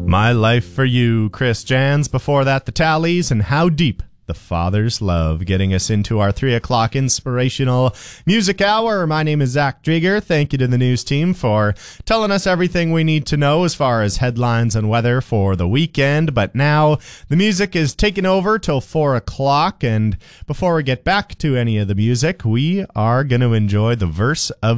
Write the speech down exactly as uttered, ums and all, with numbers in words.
My Life for You, Chris Jans. Before that, The Tallies and How Deep the Father's Love, getting us into our three o'clock inspirational music hour. My name is Zach Drieger. Thank you to the news team for telling us everything we need to know as far as headlines and weather for the weekend. But now the music is taking over till four o'clock. And before we get back to any of the music, we are going to enjoy the verse of